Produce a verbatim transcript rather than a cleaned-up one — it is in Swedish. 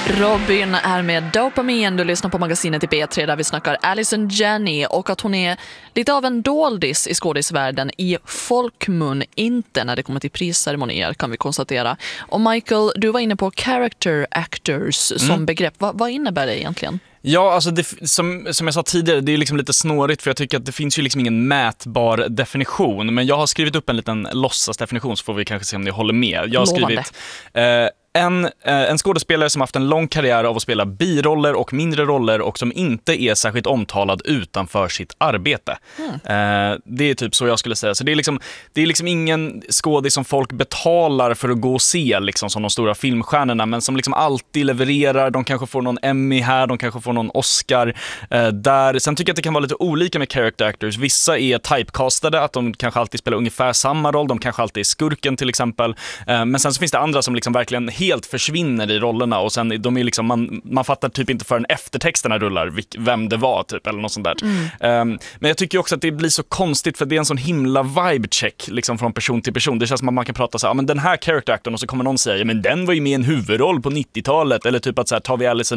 Robin är med Dopamin. Du lyssnar på magasinet i B tre där vi snackar Allison Janney och att hon är lite av en doldis i skådisvärlden i folkmun, inte när det kommer till prisceremonier kan vi konstatera. Och Michael, du var inne på character actors som mm. begrepp. Va, vad innebär det egentligen? Ja, alltså det, som, som jag sa tidigare, det är liksom lite snårigt för jag tycker att det finns ju liksom ingen mätbar definition. Men jag har skrivit upp en liten låtsasdefinition så får vi kanske se om ni håller med. Jag har skrivit eh, en, eh, en skådespelare som haft en lång karriär av att spela biroller och mindre roller och som inte är särskilt omtalad utanför sitt arbete. Mm. Eh, det är typ så jag skulle säga. Så det är liksom, det är liksom ingen skådis som folk betalar för att gå och se liksom, som de stora filmstjärnorna, men som liksom alltid levererar. De kanske får någon Emmy här, de kanske får någon Oscar eh, där. Sen tycker jag att det kan vara lite olika med character actors. Vissa är typecastade, att de kanske alltid spelar ungefär samma roll. De kanske alltid är skurken till exempel. Eh, men sen så finns det andra som liksom verkligen helt försvinner i rollerna och sen de är liksom, man, man fattar typ inte förrän eftertexterna rullar vem det var typ, eller något sånt där. Mm. Um, men jag tycker också att det blir så konstigt för det är en sån himla vibe check liksom från person till person. Det känns som att man kan prata så här, ja, men den här character actorn och så kommer någon säga, ja, men den var ju med i en huvudroll på nittiotalet eller typ att så här, tar vi Allison